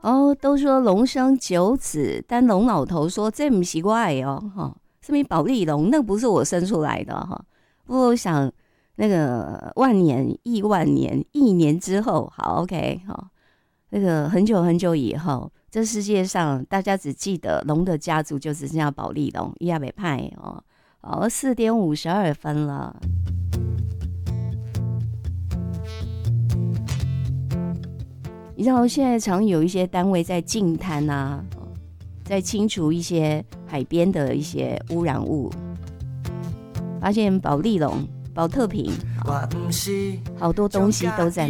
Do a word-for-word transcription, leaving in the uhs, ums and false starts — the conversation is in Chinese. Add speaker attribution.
Speaker 1: 哦，都说龙生九子，但龙老头说这不是我的哦，哈，什么保利龙，那不是我生出来的哈。不过我想那个万年、亿万年、亿年之后，好 OK 哈，那个很久很久以后，这世界上大家只记得龙的家族就只剩下保利龙，亚北派哦。好，四点五十二分了。你知道现在常有一些单位在净滩啊，在清除一些海边的一些污染物，发现保利龙、保特瓶，好多东西都在